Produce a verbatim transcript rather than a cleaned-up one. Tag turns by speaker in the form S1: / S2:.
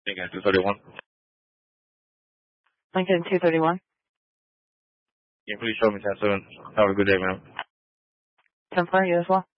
S1: Lincoln two thirty-one.
S2: Lincoln two thirty-one.
S1: Yeah, please show me ten seven. Have a good day, ma'am.
S2: ten four, you as well.